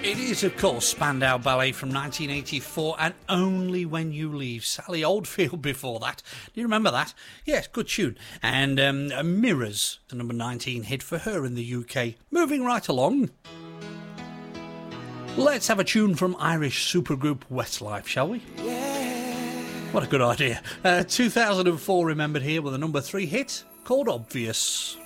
It is, of course, Spandau Ballet from 1984 and Only When You Leave. Sally Oldfield before that. Do you remember that? Yes, good tune. And Mirrors, the number 19 hit for her in the UK. Moving right along. Let's have a tune from Irish supergroup Westlife, shall we? Yeah. What a good idea. 2004 remembered here with a number 3 hit called Obvious.